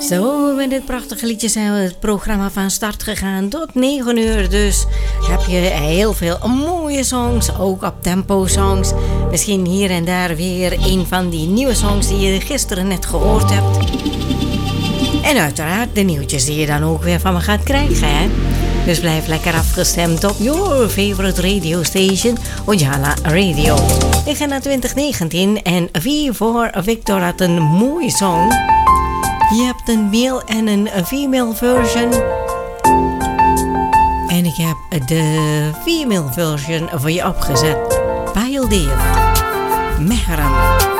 Zo, met dit prachtige liedje zijn we het programma van start gegaan tot 9 uur. Dus heb je heel veel mooie songs, ook op tempo songs. Misschien hier en daar weer een van die nieuwe songs die je gisteren net gehoord hebt. En uiteraard de nieuwtjes die je dan ook weer van me gaat krijgen, hè? Dus blijf lekker afgestemd op your favorite radio station, Ojala Radio. Ik ga naar 2019 en V voor Victor had een mooie song. Je hebt een male en een female version. En ik heb de female version voor je opgezet. Baildeer. Mehram.